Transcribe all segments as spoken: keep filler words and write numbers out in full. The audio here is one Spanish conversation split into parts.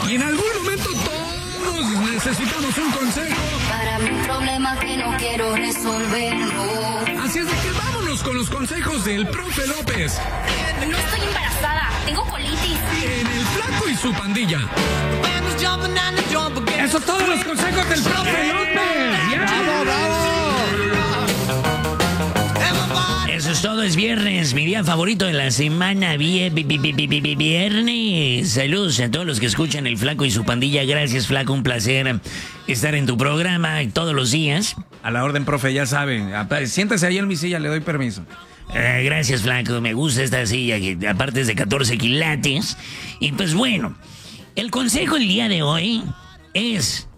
Y en algún momento todos necesitamos un consejo. Para mi problema que no quiero resolverlo. Así es de que vámonos con los consejos del profe López. No estoy embarazada, tengo colitis. En el Flaco y su pandilla. Esos todos los consejos del profe López. ¡Ya! ¡Bravo, bravo! Eso es todo, es viernes, mi día favorito de la semana, vie- vi- vi- vi- vi- vi- viernes. Saludos a todos los que escuchan El Flaco y su pandilla. Gracias, Flaco, un placer estar en tu programa todos los días. A la orden, profe, ya saben. Siéntese ahí en mi silla, le doy permiso. Eh, gracias, Flaco, me gusta esta silla que aparte es de catorce quilates. Y pues bueno, el consejo el día de hoy es: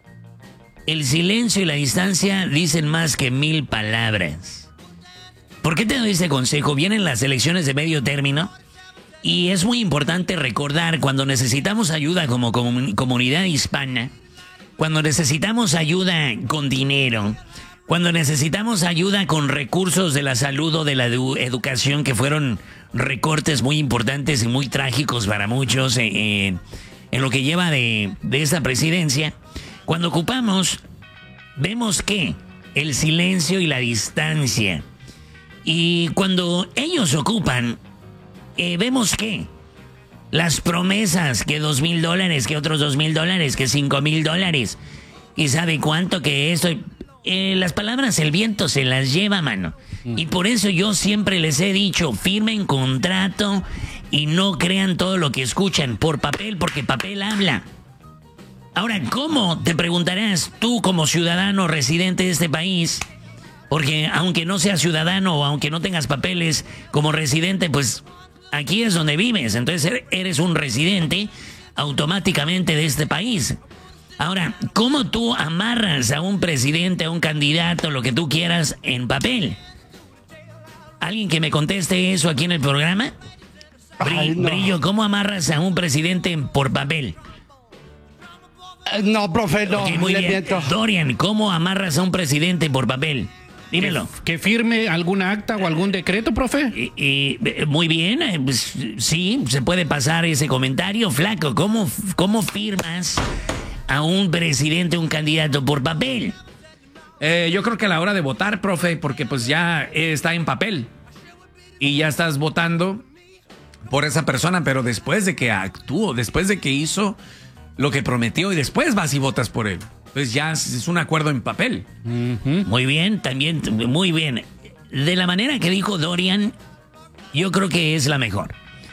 el silencio y la distancia dicen más que mil palabras. ¿Por qué te doy este consejo? Vienen las elecciones de medio término y es muy importante recordar cuando necesitamos ayuda como comun- comunidad hispana, cuando necesitamos ayuda con dinero, cuando necesitamos ayuda con recursos de la salud o de la edu- educación, que fueron recortes muy importantes y muy trágicos para muchos eh, eh, en lo que lleva de, de esta presidencia, cuando ocupamos, vemos que el silencio y la distancia. Y cuando ellos ocupan, eh, vemos que las promesas, que dos mil dólares, que otros dos mil dólares, que cinco mil dólares, y sabe cuánto que esto, eh, las palabras el viento se las lleva, mano. Y por eso yo siempre les he dicho, firmen contrato y no crean todo lo que escuchan por papel, porque papel habla. Ahora, ¿cómo? Te preguntarás tú como ciudadano residente de este país. Porque aunque no seas ciudadano o aunque no tengas papeles como residente, pues aquí es donde vives. Entonces eres un residente automáticamente de este país. Ahora, ¿cómo tú amarras a un presidente, a un candidato, lo que tú quieras en papel? ¿Alguien que me conteste eso aquí en el programa? Bri- Ay, no. Brillo, ¿cómo amarras a un presidente por papel? Eh, No, profe, no. Ok, muy le bien. miento. Dorian, ¿cómo amarras a un presidente por papel? Dímelo. ¿Que, que firme alguna acta o algún decreto, profe? Y, y, eh, muy bien, eh, pues, sí, se puede pasar ese comentario. Flaco, ¿cómo, cómo firmas a un presidente, un candidato por papel? Eh, yo creo que a la hora de votar, profe, porque pues ya eh, está en papel. Y ya estás votando por esa persona, pero después de que actuó, después de que hizo lo que prometió y después vas y votas por él. Pues ya es un acuerdo en papel. Muy bien, también, muy bien. De la manera que dijo Dorian, yo creo que es la mejor.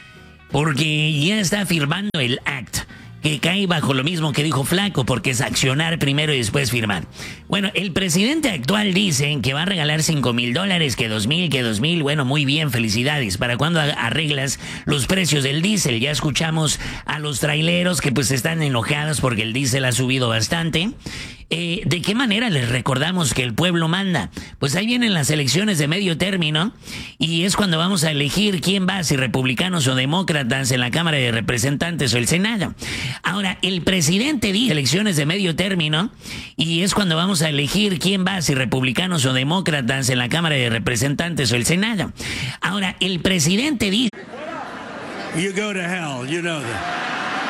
Porque ya está firmando el act, que cae bajo lo mismo que dijo Flaco, porque es accionar primero y después firmar. Bueno, el presidente actual dice que va a regalar cinco mil dólares, que dos mil, que dos mil. Bueno, muy bien, felicidades. ¿Para cuándo arreglas los precios del diésel? Ya escuchamos a los traileros que pues están enojados porque el diésel ha subido bastante. Eh, ¿De qué manera les recordamos que el pueblo manda? Pues ahí vienen las elecciones de medio término y es cuando vamos a elegir quién va, si republicanos o demócratas en la Cámara de Representantes o el Senado. Ahora, el presidente dice elecciones de medio término y es cuando vamos a elegir quién va, si republicanos o demócratas en la Cámara de Representantes o el Senado. Ahora, el presidente dice... You go to hell, you know that.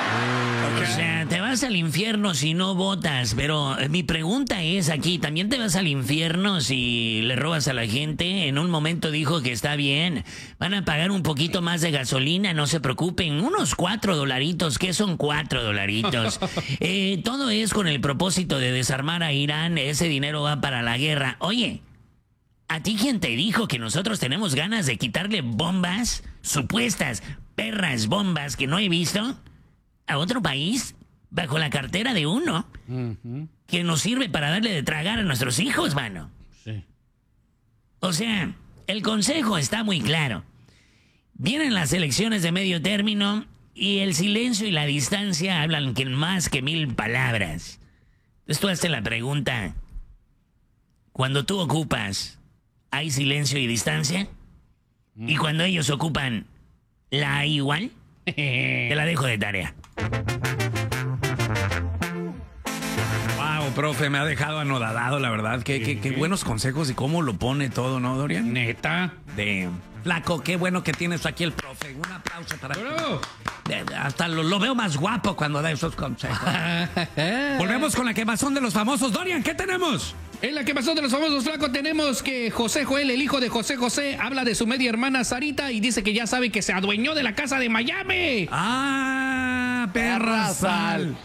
O sea, te vas al infierno si no votas, pero mi pregunta es aquí, ¿también te vas al infierno si le robas a la gente? En un momento dijo que está bien, van a pagar un poquito más de gasolina, no se preocupen, unos cuatro dolaritos, ¿qué son cuatro dolaritos? Eh, todo es con el propósito de desarmar a Irán, ese dinero va para la guerra. Oye, ¿a ti quién te dijo que nosotros tenemos ganas de quitarle bombas, supuestas perras bombas que no he visto, a otro país bajo la cartera de uno uh-huh. que nos sirve para darle de tragar a nuestros hijos, mano? Sí. O sea, el consejo está muy claro. Vienen las elecciones de medio término y el silencio y la distancia hablan que más que mil palabras. Entonces tú hazte la pregunta, cuando tú ocupas, ¿hay silencio y distancia? Mm. Y cuando ellos ocupan, ¿la hay igual? Te la dejo de tarea. Wow, profe, me ha dejado anodadado, la verdad. Qué, qué, qué buenos consejos y cómo lo pone todo, ¿no, Dorian? Neta. De Flaco, qué bueno que tienes aquí el profe. Un aplauso para... ¡Bro! hasta lo, lo veo más guapo cuando da esos consejos. Volvemos con la quemazón de los famosos. Dorian, ¿qué tenemos? En la quemazón de los famosos, Flaco, tenemos que José Joel, el hijo de José José, habla de su media hermana Sarita y dice que ya sabe que se adueñó de la casa de Miami. Ah, perra sal.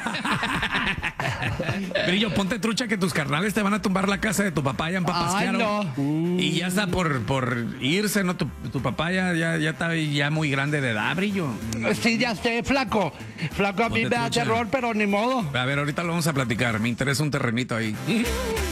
Brillo, ponte trucha que tus carnales te van a tumbar la casa de tu papá ya en Papasquiaro. Ay, no. Y ya está por, por irse, ¿no? Tu, tu papá ya, ya, ya está ya muy grande de edad, Brillo. Sí, ya sé, flaco. Flaco, a mí Ponte me da trucha. terror, pero ni modo. A ver, ahorita lo vamos a platicar. Me interesa un terrenito ahí.